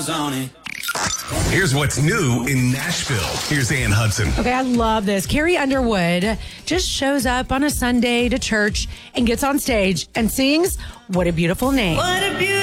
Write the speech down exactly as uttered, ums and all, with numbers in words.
eyes on it. Here's what's new in Nashville. Here's Ann Hudson. Okay, I love this. Carrie Underwood just shows up on a Sunday to church and gets on stage and sings What a Beautiful Name. What a beautiful